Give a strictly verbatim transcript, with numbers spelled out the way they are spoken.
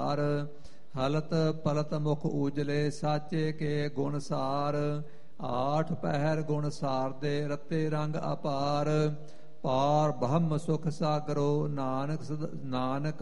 ਹਾਰ। ਹਲਤ ਪਲਤ ਮੁਖ ਊਜਲੇ ਸਾਚੇ ਕੇ ਗੁਣ ਸਾਰ। ਆਠ ਪਹਿਰ ਗੁਣ ਸਾਰਦੇ ਰਤੇ ਰੰਗ ਅਪਾਰ। ਪਾਰ ਬ੍ਰਹਮ ਸੁਖ ਸਾਗਰੋ ਨਾਨਕ ਨਾਨਕ